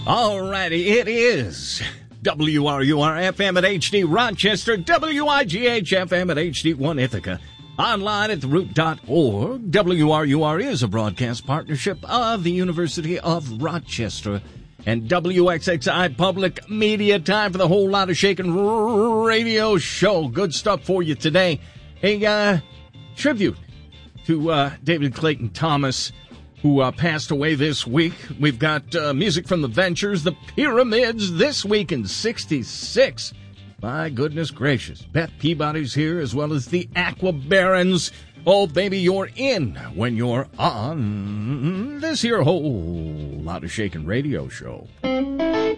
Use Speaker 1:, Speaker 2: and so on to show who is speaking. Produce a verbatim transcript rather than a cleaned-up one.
Speaker 1: Alrighty, it is W R U R F M at H D Rochester, W I G H F M at H D one Ithaca, online at the root dot org. W R U R is a broadcast partnership of the University of Rochester and W X X I Public Media. Time for the Whole Lot of Shakin' Radio Show. Good stuff for you today. A uh, tribute to uh, David Clayton Thomas, who uh, passed away this week. We've got uh, music from the Ventures, the Pyramids, this week in sixty-six. My goodness gracious. Beth Peabody's here, as well as the Aqua Barons. Oh, baby, you're in when you're on this here Whole Lot of Shakin' Radio Show.